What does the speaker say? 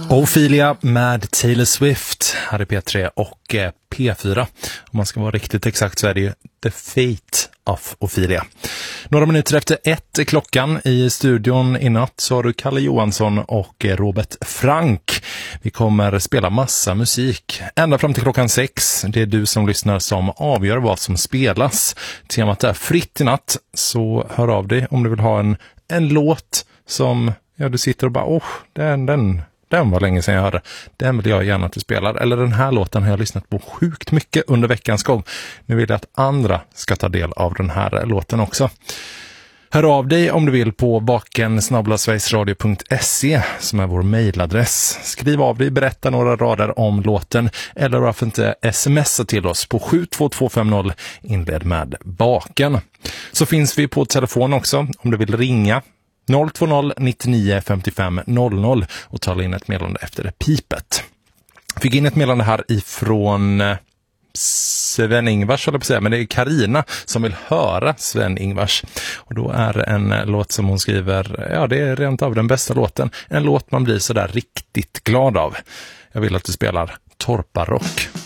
Ophelia med Taylor Swift här i P3 och P4. Om man ska vara riktigt exakt så är det ju The Fate of Ophelia. Några minuter efter 1 är klockan. I studion i natt så har du Kalle Johansson och Robert Frank. Vi kommer spela massa musik ända fram till klockan 6. Det är du som lyssnar som avgör vad som spelas. Temat är fritt i natt, så hör av dig om du vill ha en låt som du sitter och bara den var länge sedan jag hörde. Den vill jag gärna att du spelar. Eller den här låten har jag lyssnat på sjukt mycket under veckans gång. Nu vill jag att andra ska ta del av den här låten också. Hör av dig om du vill på baken@sverigesradio.se som är vår mejladress. Skriv av dig, berätta några rader om låten eller varför inte smsa till oss på 72250 inled med baken. Så finns vi på telefon också om du vill ringa. 020 99 55 00 och tala in ett meddelande efter pipet. Fick in ett meddelande här ifrån Sven-Ingvars, håller jag på att säga, men det är Karina som vill höra Sven-Ingvars. Och då är det en låt som hon skriver, det är rent av den bästa låten. En låt man blir så där riktigt glad av. Jag vill att du spelar Torparock.